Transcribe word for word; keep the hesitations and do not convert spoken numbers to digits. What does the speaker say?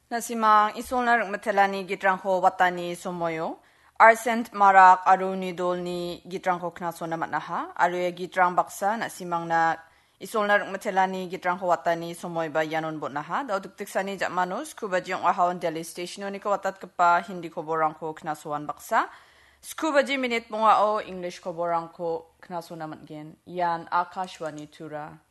Nasimang isolnar matelani gitrangho watani somoyo. Arsent marak aruni dolni gitrangho knaso namat naha. Aruya gitrang baksa nasimang na isolnar matelani gitrangho watani somoy ba yanon bot naha. Daw duktiksani jakmanos kubajiyong ahawan Delhi station ni ko watat kapa hindi ko borangko knasuan baksa. Skubaji minute mga o English ko borangko knaso namat gen. Yan Akashwani Tura.